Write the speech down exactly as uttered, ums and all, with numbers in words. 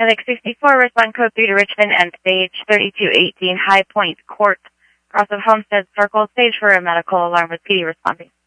Civic sixty-four, respond code three to Richmond and stage thirty-two eighteen High Point Court, across of Homestead Circle, stage for a medical alarm with P D responding.